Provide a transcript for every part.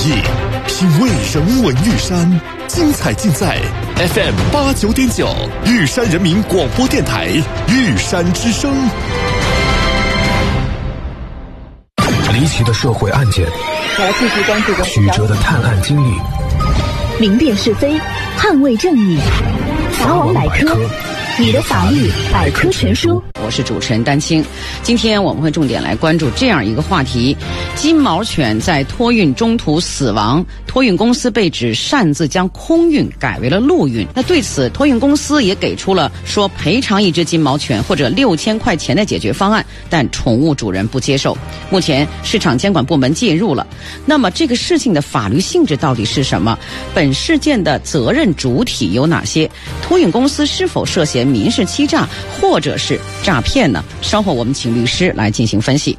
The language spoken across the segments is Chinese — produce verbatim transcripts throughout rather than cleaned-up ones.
艺，品味人文玉山，精彩尽在 F M 八九点九玉山人民广播电台玉山之声。 离奇的社会案件， 我要继续关注曲折的探案经历， 明辨是非，捍卫正义。法网百科，你的法律百科全书。 我是主持人丹青，今天我们会重点来关注这样一个话题：金毛犬在托运中途死亡，托运公司被指擅自将空运改为了陆运。那对此，托运公司也给出了说赔偿一只金毛犬或者六千块钱的解决方案，但宠物主人不接受。目前市场监管部门介入了，那么这个事情的法律性质到底是什么？本事件的责任主体有哪些？托运公司是否涉嫌民事欺诈或者是诈骗呢？稍后我们请律师来进行分析。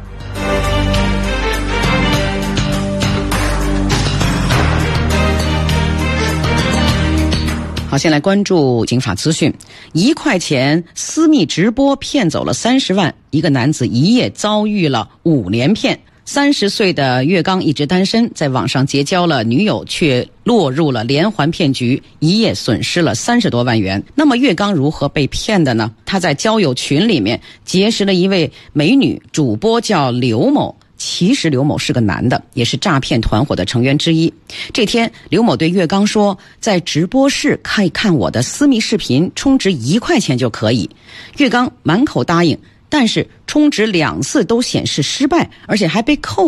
好，先来关注警法资讯。一块钱私密直播骗走了三十万，一个男子一夜遭遇了五连骗。三十岁的岳刚一直单身，在网上结交了女友，却落入了连环骗局，一夜损失了三十多万元。那么岳刚如何被骗的呢？他在交友群里面结识了一位美女主播，叫刘某。其实刘某是个男的，也是诈骗团伙的成员之一。这天，刘某对岳刚说，在直播室可以看我的私密视频，充值一块钱就可以。岳刚满口答应，但是充值两次都显示失败，而且还被扣